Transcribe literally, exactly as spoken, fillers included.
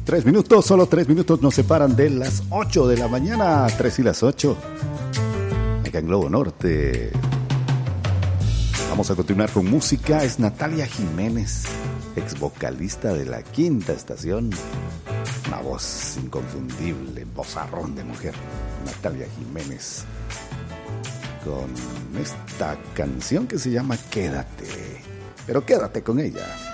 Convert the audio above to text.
Tres minutos, solo tres minutos nos separan de las ocho de la mañana. Tres y las ocho. Acá en Globo Norte. Vamos a continuar con música. Es Natalia Jiménez, ex vocalista de La Quinta Estación. Una voz inconfundible, vozarrón de mujer. Natalia Jiménez. Con esta canción que se llama Quédate. Pero quédate con ella.